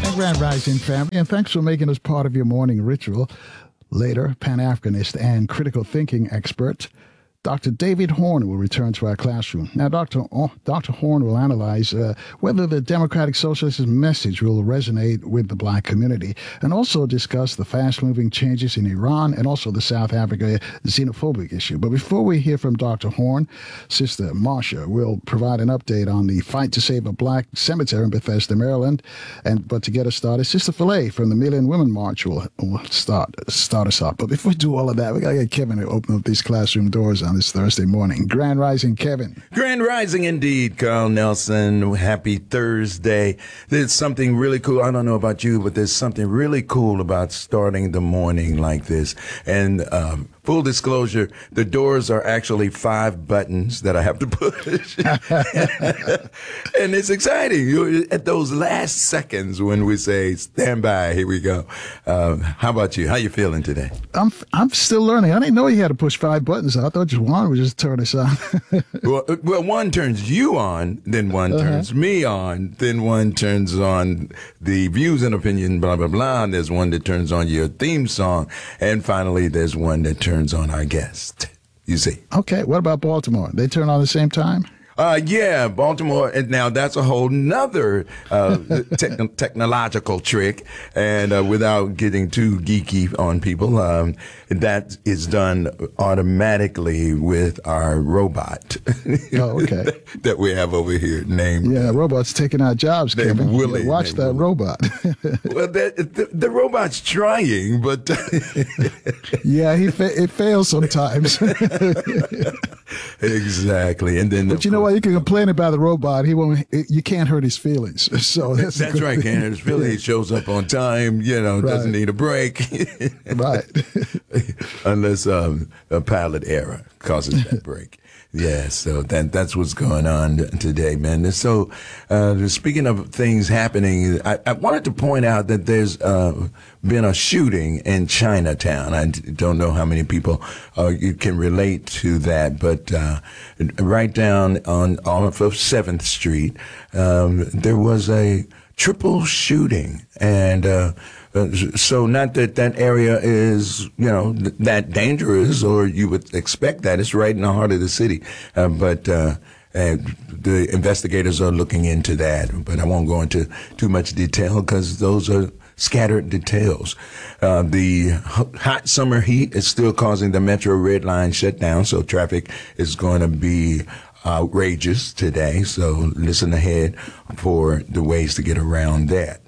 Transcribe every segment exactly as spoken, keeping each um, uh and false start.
Grand Rising family, and thanks for making us part of your morning ritual. Later, Pan-Africanist and critical thinking expert Doctor David Horn will return to our classroom. Now, Doctor O- Doctor Horn will analyze uh, whether the Democratic Socialist message will resonate with the black community, and also discuss the fast-moving changes in Iran and also the South Africa xenophobic issue. But before we hear from Doctor Horn, Sister Marsha will provide an update on the fight to save a black cemetery in Bethesda, Maryland. And but to get us started, Sister Filet from the Million Women March will, will start start us off. But before we do all of that, we gotta get Kevin to open up these classroom doors on this Thursday morning. Grand Rising, Kevin. Grand Rising indeed, Carl Nelson. Happy Thursday. There's something really cool. I don't know about you, but there's something really cool about starting the morning like this. And um, full disclosure, the doors are actually five buttons that I have to push. And it's exciting. You, at those last seconds when we say, stand by, here we go. Uh, how about you? How you feeling today? I'm I'm still learning. I didn't know you had to push five buttons. I thought just one would just turn us on. well, well, one turns you on, then one Uh-huh. turns me on, then one turns on the views and opinion, blah, blah, blah. And there's one that turns on your theme song. And finally, there's one that turns on our guest. You see. Okay, what about Baltimore? They turn on the same time? Uh, yeah, Baltimore. And now that's a whole nother uh, te- technological trick. And uh, without getting too geeky on people, um, that is done automatically with our robot. Oh, okay. that, that we have over here named. Yeah, robots taking our jobs, They Kevin. will, You watch they that will. robot. Well, the, the, the robot's trying, but Yeah, he fa- it fails sometimes. exactly. And then, But you know what? You can complain about the robot. He won't. You can't hurt his feelings. So that's, a That's good right, thing. Cannon. His Philly shows up on time, you know, doesn't Right. need a break. Right. Unless um, a pilot error causes that break. Yeah, so that that's what's going on today, man. So, uh, speaking of things happening, I, I wanted to point out that there's uh, been a shooting in Chinatown. I don't know how many people uh, you can relate to that, but uh, right down on off of seventh Street, um, there was a triple shooting, and uh, uh, so not that that area is, you know, th- that dangerous, or you would expect that. It's right in the heart of the city, uh, but uh, and the investigators are looking into that. But I won't go into too much detail because those are scattered details. Uh, the h- hot summer heat is still causing the Metro Red Line shut down, so traffic is going to be outrageous today. So listen ahead for the ways to get around that.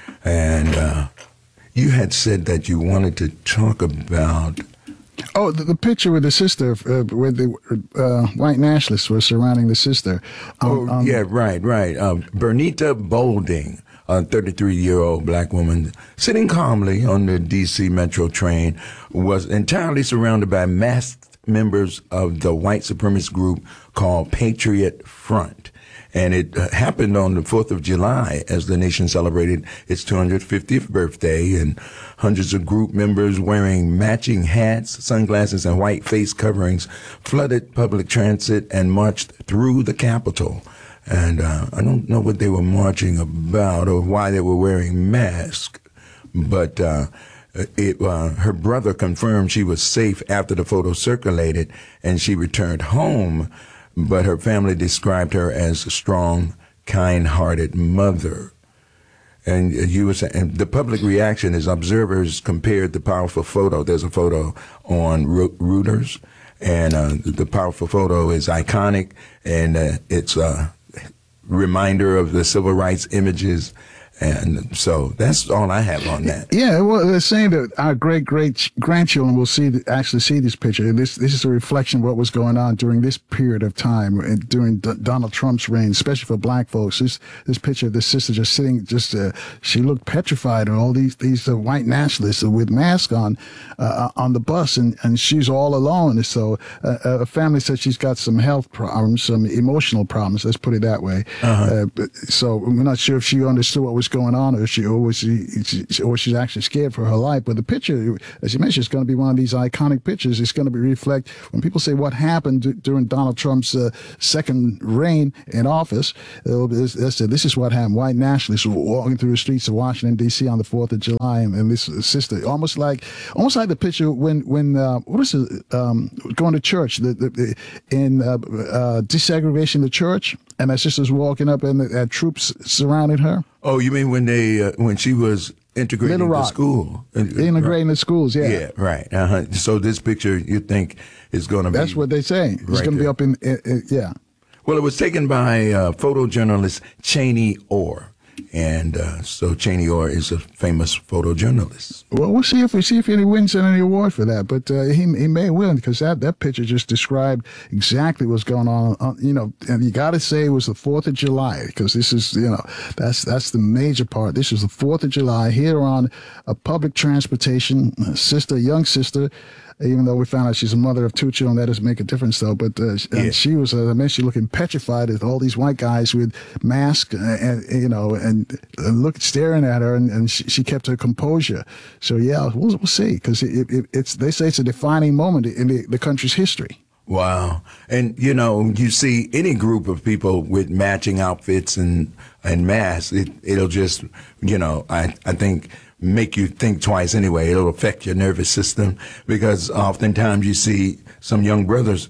And uh, you had said that you wanted to talk about. Oh, the, the picture with the sister, uh, where the uh, white nationalists were surrounding the sister. Um, Oh, um, yeah, right, right. Um, Bernita Bolding, a thirty-three-year-old black woman sitting calmly on the D C Metro train, was entirely surrounded by masked members of the white supremacist group called Patriot Front. And it uh, happened on the fourth of July as the nation celebrated its two hundred fiftieth birthday, and hundreds of group members wearing matching hats, sunglasses, and white face coverings flooded public transit and marched through the Capitol. And uh, I don't know what they were marching about or why they were wearing masks, but uh, it, uh, her brother confirmed she was safe after the photo circulated and she returned home. But her family described her as a strong, kind-hearted mother. And you were saying, and the public reaction is observers compared the powerful photo. There's a photo on Reuters, and uh, the powerful photo is iconic, and uh, it's a reminder of the civil rights images. And so that's all I have on that. Yeah, well, they're saying that our great great grandchildren will see the, actually see this picture. This this is a reflection of what was going on during this period of time, uh, during D- Donald Trump's reign, especially for black folks. This this picture of this sister just sitting, just uh, she looked petrified, and all these these uh, white nationalists with masks on uh, on the bus, and, and she's all alone. So uh, a family said she's got some health problems, some emotional problems. Let's put it that way. Uh-huh. Uh, but, so we're not sure if she understood what was was going on, or she, or was she, she, or she's actually scared for her life. But the picture, as you mentioned, is going to be one of these iconic pictures. It's going to be reflect when people say what happened d- during Donald Trump's uh, second reign in office. It'll be, they said this is what happened. White nationalists were walking through the streets of Washington D C on the Fourth of July, and, and this sister, almost like, almost like the picture when when uh, what is it? Um, going to church, the, the, the in uh, uh, desegregation of the church, and that sister's walking up, and the uh, troops surrounded her. Oh, you mean when they uh, when she was integrating Little the Rock. school, Integrating right. the schools, yeah. Yeah, right. Uh-huh. So this picture, you think, is going to be? That's what they say. It's right going to be there. up in, in, in, yeah. Well, it was taken by uh, photojournalist Cheney Orr. And uh, so Cheney Orr is a famous photojournalist. Well, we'll see if we see if he wins any award for that, but uh, he he may win because that, that picture just described exactly what's going on. Uh, you know, and you got to say it was the Fourth of July because this is you know that's that's the major part. This is the Fourth of July here on a public transportation. A sister, young sister. Even though we found out she's a mother of two children, that doesn't make a difference, though. But uh, Yeah. and she was, uh, I mean, she looking petrified at all these white guys with masks, and, and you know, and, and look staring at her, and, and she, she kept her composure. So yeah, we'll, we'll see, because it, it, it's they say it's a defining moment in the, the country's history. Wow. And, you know, you see any group of people with matching outfits and, and masks, it, it'll just, you know, I, I think make you think twice anyway. It'll affect your nervous system because oftentimes you see some young brothers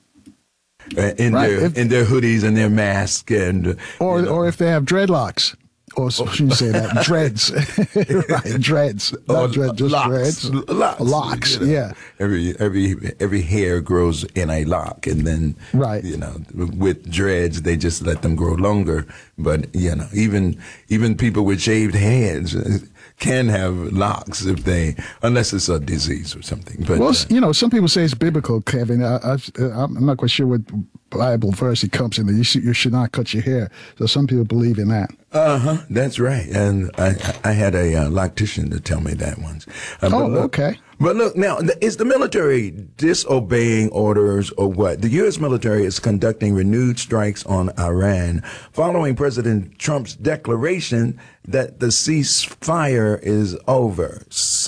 uh, in Right. their If- in their hoodies and their masks and Or you know. or if they have dreadlocks. Or so shouldn't say that. Dreads. Right, dreads. Not Or dread, just locks. dreads. Locks. Locks, you know. yeah. Every every every hair grows in a lock, and then Right. you know, with dreads they just let them grow longer. But you know, even even people with shaved heads can have locks if they, unless it's a disease or something. But Well, uh, you know, some people say it's biblical, Kevin. I, I've, I'm not quite sure what Bible verse it comes in. That you should, you should not cut your hair. So some people believe in that. Uh huh. That's right. And I I had a uh, loctician to tell me that once. Uh, but Oh, look- okay. But look, now, is the military disobeying orders or what? The U S military is conducting renewed strikes on Iran following President Trump's declaration that the ceasefire is over.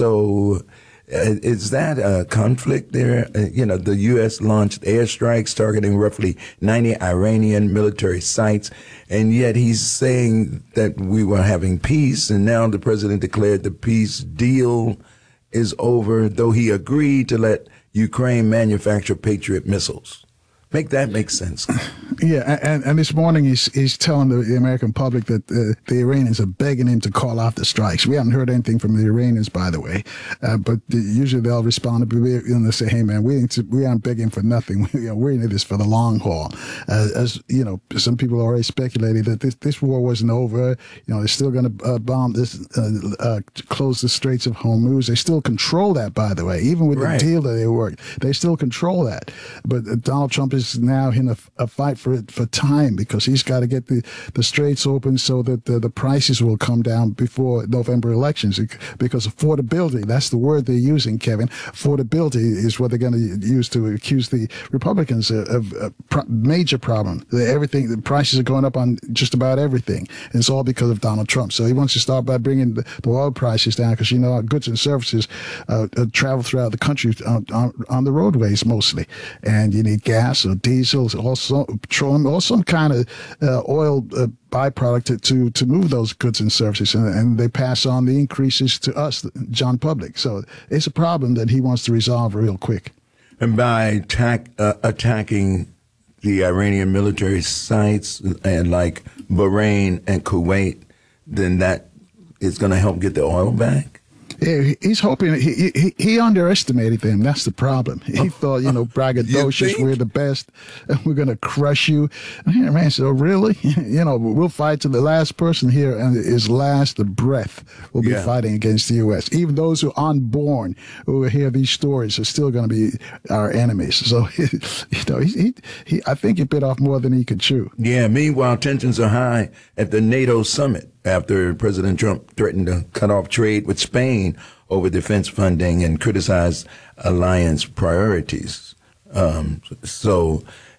So uh, is that a conflict there? Uh, you know, the U S launched airstrikes targeting roughly ninety Iranian military sites, and yet he's saying that we were having peace, and now the president declared the peace deal is over, though he agreed to let Ukraine manufacture Patriot missiles. Make that make sense. Yeah, and, and this morning he's he's telling the, the American public that uh, the Iranians are begging him to call off the strikes. We haven't heard anything from the Iranians, by the way, uh, but the, usually they'll respond to you know, they say, "Hey, man, we ain't we aren't begging for nothing. We, you know, we're in this for the long haul." Uh, as you know, some people are already speculating that this this war wasn't over. You know, they're still going to uh, bomb this, uh, uh, close the Straits of Hormuz. They still control that, by the way, even with Right. the deal that they worked. They still control that. But uh, Donald Trump is now in a, a fight for for time because he's got to get the, the straits open so that the, the prices will come down before November elections. Because affordability, that's the word they're using, Kevin. Affordability is what they're going to use to accuse the Republicans of, of a pro- major problem. The, everything, the prices are going up on just about everything. And it's all because of Donald Trump. So he wants to start by bringing the, the oil prices down because, you know, goods and services uh, uh, travel throughout the country on, on, on the roadways mostly. And you need gas or diesel, also petroleum, or some kind of uh, oil uh, byproduct to, to to move those goods and services, and, and they pass on the increases to us, John Public. So it's a problem that he wants to resolve real quick. And by attack, uh, attacking the Iranian military sites and like Bahrain and Kuwait, then that is going to help get the oil back? Yeah, he's hoping he, he he underestimated them. That's the problem. He thought, you know, braggadocious, think? we're the best, and we're gonna crush you. And Iran said, "Oh, really? You know, we'll fight to the last person here, and his last breath will be Yeah. fighting against the U S. Even those who are unborn who hear these stories are still going to be our enemies." So, you know, he, he he I think he bit off more than he could chew. Yeah, meanwhile, tensions are high at the NATO summit after President Trump threatened to cut off trade with Spain over defense funding and criticized alliance priorities. Um, so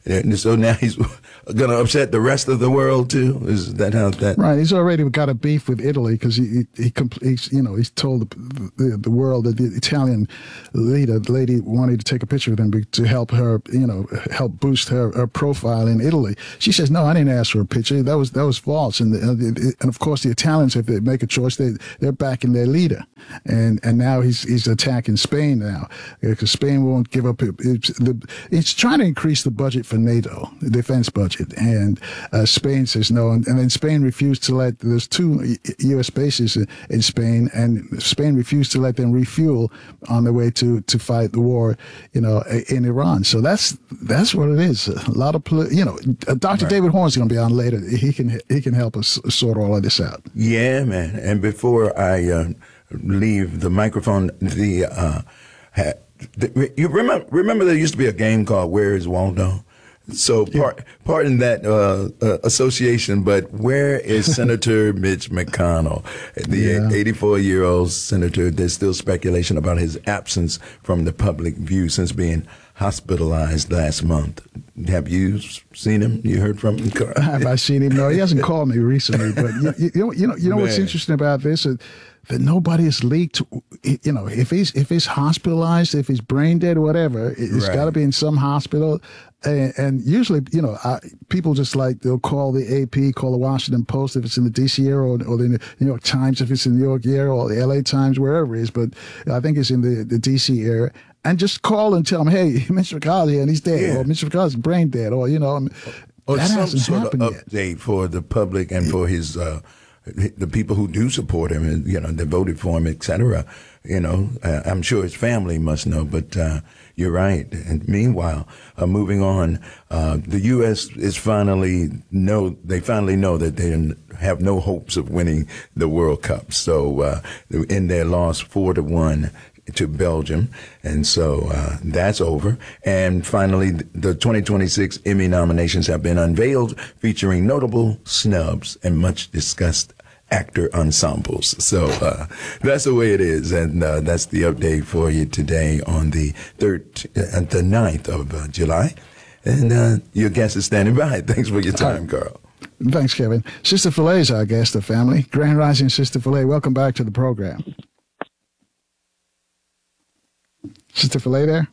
And so now he's going to upset the rest of the world too. Is that how that? Right. He's already got a beef with Italy because he, he, he he's, you know, he's told the, the, the world that the Italian leader, the lady wanted to take a picture with him to help her, you know, help boost her, her profile in Italy. She says, no, I didn't ask for a picture. That was that was false. And the, and of course the Italians, if they make a choice, they they're backing their leader. And and now he's he's attacking Spain now because Spain won't give up. It's, the, it's trying to increase the budget for NATO, the defense budget, and uh, Spain says no, and, and then Spain refused to let. There's two U S bases in, in Spain, and Spain refused to let them refuel on their way to, to fight the war, you know, in Iran. So that's that's what it is. A lot of you know, Doctor Right. David Horn's going to be on later. He can he can help us sort all of this out. Yeah, man. And before I uh, leave the microphone, the. Uh, ha- You remember? Remember, there used to be a game called "Where Is Waldo." So, part, yeah. pardon that uh, uh, association, but where is Senator Mitch McConnell, the eighty-four-year-old senator? There's still speculation about his absence from the public view since being hospitalized last month. Have you seen him? You heard from him? Have I seen him? No, he hasn't called me recently. But you, you know, you know, you know what's interesting about this is that nobody has leaked. You know, if he's if he's hospitalized, if he's brain dead, or whatever, it's right. got to be in some hospital. And, and usually, you know, I, people just like they'll call the A P, call the Washington Post if it's in the D C area, or, or the New York Times if it's in the New York area, or the L A Times, wherever it is. But I think it's in the, the D C area. And just call and tell them, hey, Mister McConnell's here and he's dead, yeah. or Mister McConnell's brain dead, or, you know, or that some hasn't sort happened of yet. Update for the public and for his uh, the people who do support him and, you know, they voted for him, et cetera. You know, uh, I'm sure his family must know, but uh, you're right. And meanwhile, uh, moving on, uh, the U S is finally know they finally know that they have no hopes of winning the World Cup. So uh, in their loss four to one to Belgium, and so uh, that's over. And finally, the twenty twenty-six Emmy nominations have been unveiled, featuring notable snubs and much discussed actor ensembles. So uh, that's the way it is, and uh, that's the update for you today on the third, uh, the ninth of uh, July. And uh, your guest is standing by. Thanks for your time, Carl. Thanks, Kevin. Sister Filet is our guest, the family. Grand Rising Sister Filet, welcome back to the program. Sister Filet there?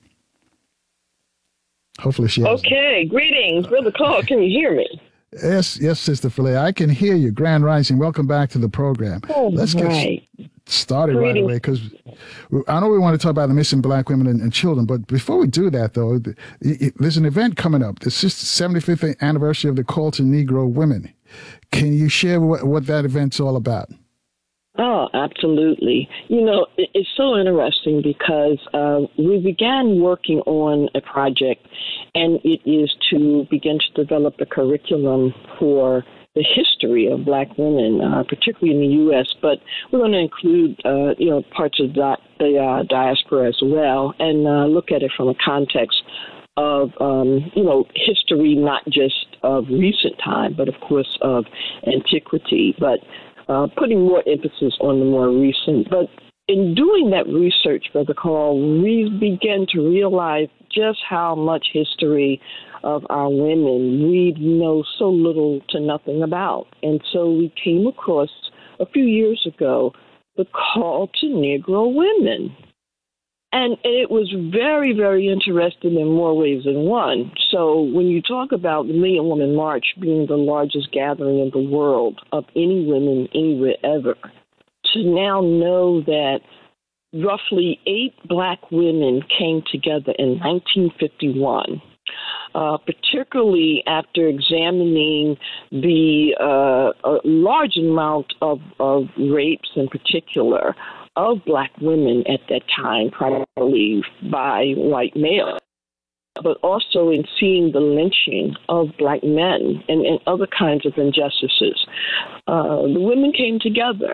Hopefully she has. Okay, greetings, Brother Carl. Can you hear me? Yes, yes, Sister Filet. I can hear you. Grand Rising. Welcome back to the program. Oh, Let's right. get started Greetings. right away because I know we want to talk about the missing black women and, and children, but before we do that, though, the, it, there's an event coming up. The seventy-fifth anniversary of the Call to Negro Women. Can you share what, what that event's all about? Oh, absolutely. You know, it, it's so interesting because uh, we began working on a project, and it is to begin to develop a curriculum for the history of black women, uh, particularly in the U S, but we're going to include, uh, you know, parts of the, the uh, diaspora as well, and uh, look at it from a context of, um, you know, history, not just of recent time, but of course of antiquity, but uh, putting more emphasis on the more recent. But in doing that research, Brother Carl, we began to realize just how much history of our women we know so little to nothing about. And so we came across a few years ago the Call to Negro Women. And it was very, very interesting in more ways than one. So when you talk about the Million Woman March being the largest gathering in the world of any women anywhere ever, to now know that roughly eight black women came together in nineteen fifty-one, uh, particularly after examining the uh, a large amount of, of rapes in particular of black women at that time, primarily by white males, but also in seeing the lynching of black men and, and other kinds of injustices. Uh, the women came together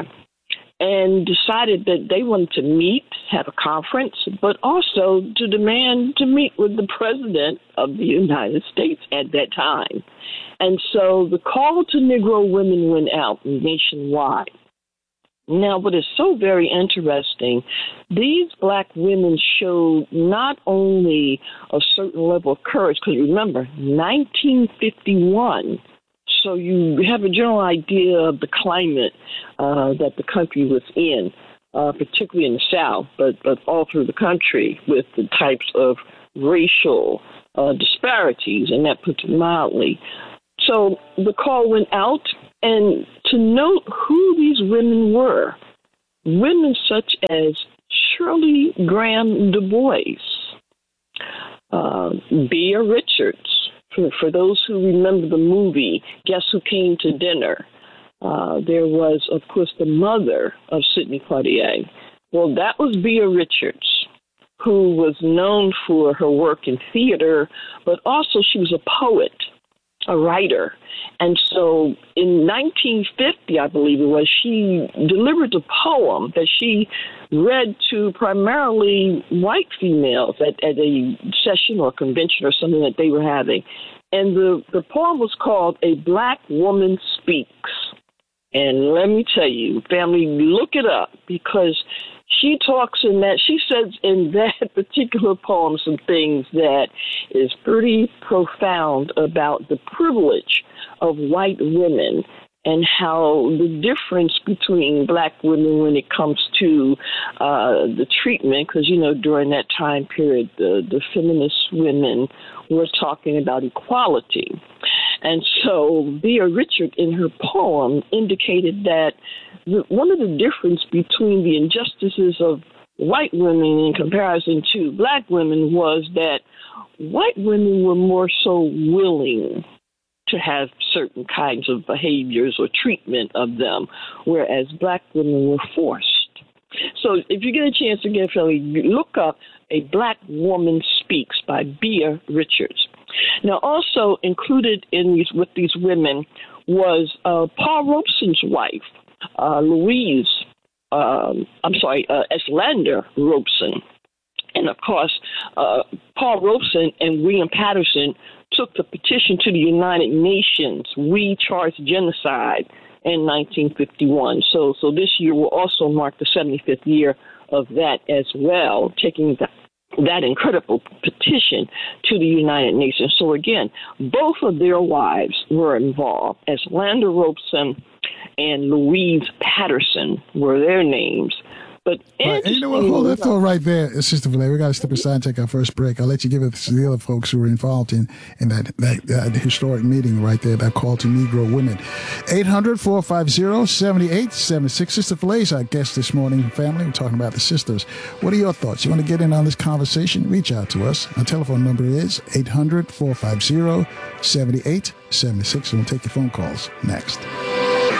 and decided that they wanted to meet, have a conference, but also to demand to meet with the President of the United States at that time. And so the Call to Negro Women went out nationwide. Now, what is so very interesting, these black women showed not only a certain level of courage, because remember, nineteen fifty-one, so you have a general idea of the climate uh, that the country was in, uh, particularly in the South, but, but all through the country with the types of racial uh, disparities, and that puts it mildly. So the call went out, and to note who these women were, women such as Shirley Graham Du Bois, uh, Bea Richards, for, for those who remember the movie, Guess Who Came to Dinner? Uh, there was, of course, the mother of Sidney Poitier. Well, that was Bea Richards, who was known for her work in theater, but also she was a poet, a writer. And so in nineteen fifty, I believe it was, she delivered a poem that she read to primarily white females at, at a session or convention or something that they were having. And the, the poem was called A Black Woman Speaks. And let me tell you, family, look it up, because she talks in that, she says in that particular poem some things that is pretty profound about the privilege of white women and how the difference between black women when it comes to uh, the treatment, because, you know, during that time period, the, the feminist women were talking about equality. And so Bea Richards in her poem indicated that the, one of the difference between the injustices of white women in comparison to black women was that white women were more so willing to have certain kinds of behaviors or treatment of them, whereas black women were forced. So if you get a chance to get family, look up A Black Woman Speaks by Bea Richards. Now, also included in these with these women was uh, Paul Robeson's wife, uh, Louise, um, I'm sorry, uh, Eslander Robeson. And, of course, uh, Paul Robeson and William Patterson took the petition to the United Nations, We Charge Genocide, in nineteen fifty-one. So, so this year will also mark the seventy-fifth year of that as well, taking the that incredible petition to the United Nations. So again, both of their wives were involved, as Eslander Robeson and Louise Patterson were their names. But right, and you know what? Hold that thought right there, Sister Valet. We got to step aside and take our first break. I'll let you give it to the other folks who were involved in, in that, that, that historic meeting right there, that call to Negro women. eight hundred, four five zero, seven eight seven six. Sister Valet's our guest this morning, family. We're talking about the sisters. What are your thoughts? You want to get in on this conversation? Reach out to us. Our telephone number is eight hundred, four five zero, seven eight seven six, and we'll take your phone calls next.